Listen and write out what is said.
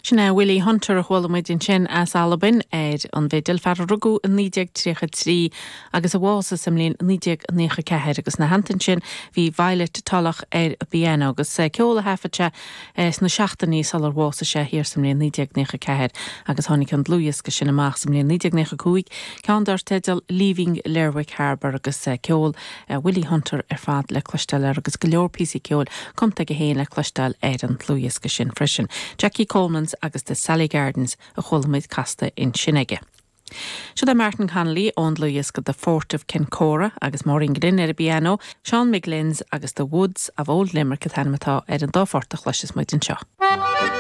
Sinna Willie Hunter a chhualamid sin as Alabin an bhédil fear rugú an 9-3 agus a bhása sam líon 9-9 agus na hantain sin hí Violet talach a bíana agus ceola hefate sna seachtaní sal ar bhása sé hir sam líon 9-9 agus tháinig an dlúias go sin amach sam líon 9-9 cean dar tedal Leaving Lerwick Harbour agus ceol Willie Hunter ar fad le cloisteil agus go leor písí ceol comta go héin le cloisteil an dlúias go sin freisin. Jackie Coleman agus de Sally Gardens a chhualamid casta in Sinige. Siad Martin Connolly ón luas go the Fort of Kincora agus Maureen Glynn a piano, Sean McGlynn's agus the Woods of Old Limerick a tanmatá an dóforta chluisis muid an seo.